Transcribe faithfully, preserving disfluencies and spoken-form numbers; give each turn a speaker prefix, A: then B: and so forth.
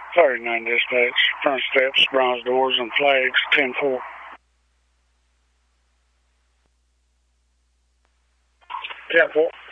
A: thirty-nine dispatch, front steps, bronze doors, and flags, ten four. ten four.